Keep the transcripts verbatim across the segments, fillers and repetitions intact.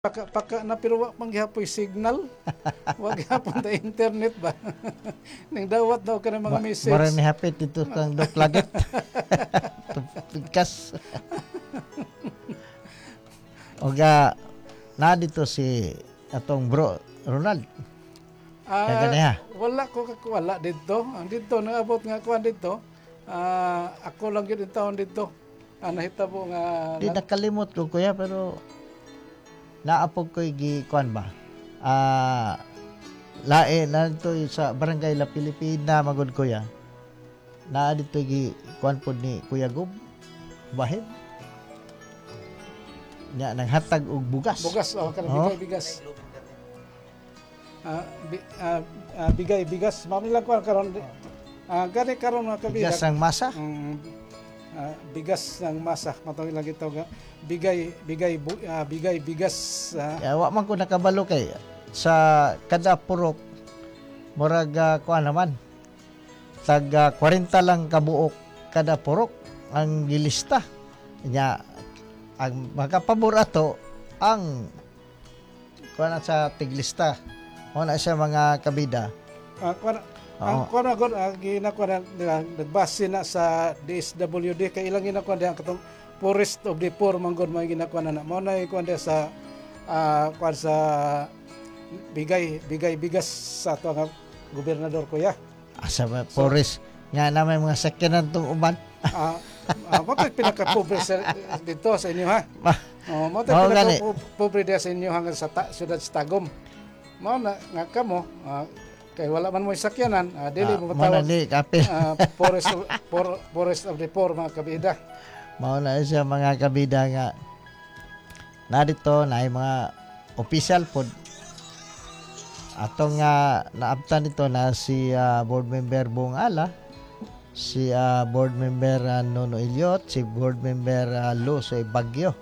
Paka, paka na pero wa pang gihapoy signal. Wag hapon ta internet ba. Ning dawat daw ka ng mga Ma- message. Mara ni hapit dito kang doklaget. Pigkas. Oga na dito si atong bro Ronald. Ah, Kaganaha. wala ko kakuwala dito. Ang dito naabot nga kuan dito. Ah, ako lang gyud in taon dito. Ah, nahitabo nga Di nakalimot ko kuya pero naapog ko gi kuan ba. Ah lae na dito sa barangay La Pilipina magod kuya. Na dito gi kuan pod ni Kuya Gob Bahid. Nya naghatag og bugas. bugas oh, kana Oh. bigay bigas. Ah, bi, ah, ah, bigay bigas. Mami lang ko karon. Ah, gani karon mga kabila. Bigas ang masa. Mm, ah, bigas ng masa matawag lang ito nga bigay bigay bu, ah, bigay bigas ah, Kaya wa man ko nakabalo kay sa kada purok murag uh, kuan naman tag uh, forty lang kabuok kada purok ang gilista nya ang makapabor ato ang kuan sa tiglista mo na siya mga kabida. ah, kuwan ang Oo. kuwan na gud ah, ginakuha na nila, nagbase na sa D S W D kay ilang ginakuha diha katong Forest of the Poor man gud may ginakuha na mo na kuwan diha sa ah, kuwan sa bigay bigay bigas sa ato nga gobernador kuya. Asa ba forest nga na may mga sakyanan tong uban. Ah, ah, mo tayo pinaka-pobre sa, dito sa inyo ha. Ma, Oh, mo Mao tayo gani. pinaka-pobre diya sa inyo hanggang sa ta, siyudad sa Tagum. Mao na nga kamo ah, kay wala man mo sakyanan, ah, dili ah, mo mo na matawag ni kapil. ah, forest of, for, forest of the poor mga kabida. Mao na siya mga kabida nga na dito na mga official pod atong nga naabtan dito na si ah, board member Bong Ala, si ah, board member ah, Nono Iliot, si board member uh, Lusoy Bagyo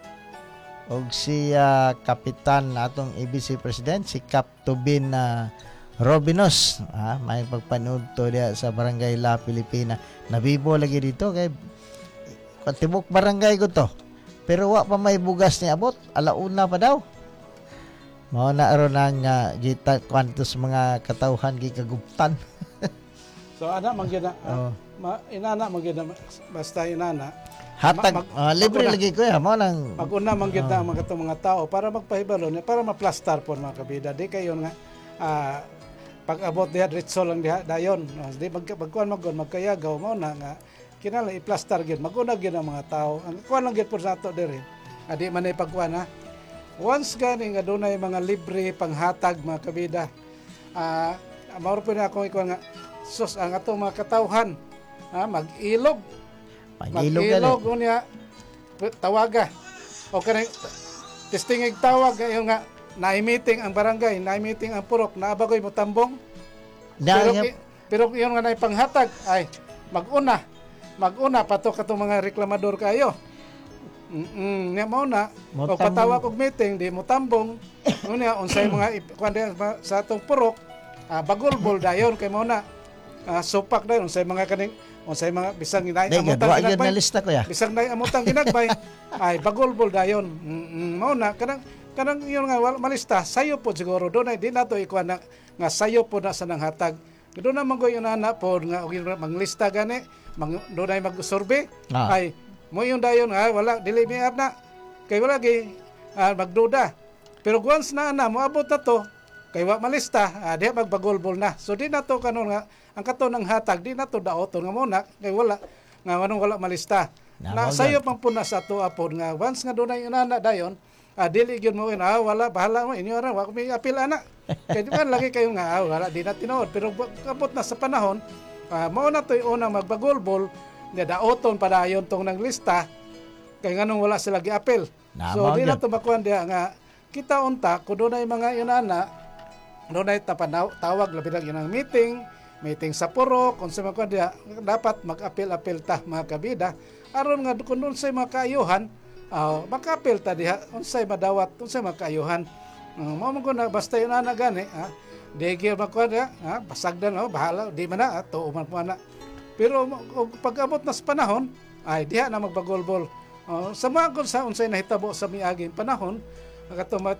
og si ah, kapitan atong A B C president si Cap Tubin na Robinos. Ah, may pagpanood to diya sa barangay La Pilipina. Nabibo lagi dito kay patibok barangay ko to. Pero wa pa may bugas ni abot. Alauna pa daw. Mao na aron ang uh, gita kwantos mga katawhan gikaguptan. So ana man gyud na ah, Oh. ma, inana man gyud na basta inana. Hatag Mag- ah, libre mag- lagi ko ya. Mao nang Pag-una man gyud na ang mga katong mga tao para magpahibalo ni para maplastar po mga kabida. Di kayo nga ah, pag-abot diha diretso lang diha dayon. No, di mag magkuan magon magkayagaw mao na nga kinala i-plaster gyud maguna gyud ang mga tao. Ang kuan lang gyud po sa ato diri. Adi man ay pagkuan ha. Once gani nga dunay mga libre panghatag mga kabida. Ah, mao po na akong ikuan nga sus ang atong mga katawhan ha, mag-ilog pangilog mag-ilog gani. unya p- tawaga o kanang testingig tawag ayo nga na-meeting ang barangay, na-meeting ang purok, naabagoy mo tambong. Pero, Dahil ki- pero yun nga na panghatag ay mag-una mag-una pato katong mga reklamador kayo. Mm, nga mao na Mo o tambong. patawag og meeting di mo tambong unya unsay mga ip- kuan diha ma- sa atong purok ah, bagolbol dayon kay mao na ah, supak dayon unsay mga kaning unsay mga bisang ginay Dahil amotang wa gyud ginagbay na lista ko ya. bisang nay amotang ginagbay ay bagolbol dayon. Mm, mao na kanang kanang yun nga wala malista sayo po siguro do na di nato ikuan na nga sayo po na sa nang hatag do na man yun ana po nga og manglista gani mang do na mag-survey Ah. ay mo yung dayon nga wala dili mi up na kay wala gi ah, magduda pero once na ana moabot na to kay wa malista ah, diha magbagolbol na so di nato kanon nga ang kato ng hatag di nato daoton nga mo na kay wala nga wanong wala malista Na, na mao sayo pang puna sa ato apod nga once nga dunay inana dayon ah, dili gyud mo ah, wala bahala mo inyo ra wa ko may apil ana kay di man lagi kayo nga ah, wala di na tinuod pero abot na sa panahon ah, mao na toy unang magbagolbol nga daoton padayon tong nang lista kay nganong wala sila giapil. Na, So mao di na gyud. to makuan diha nga kita unta kun dunay mga inana dunay tapanaw tawag labi na ginang meeting, meeting sa purok kung sa makuan diha dapat mag-apil-apil ta mga kabida aron nga kun unsay mga kaayuhan uh, maka-apil ta diha unsay madawat unsay mga kaayuhan. Uh, mao man kun na basta inana gani ha. Di gyud makuan diha ha basagdan oh bahala di man na ah, tuo man po na. Pero og pag-abot na sa panahon ay diha na magbagolbol. Uh, sa mga kung sa unsay nahitabo sa miaging panahon Katong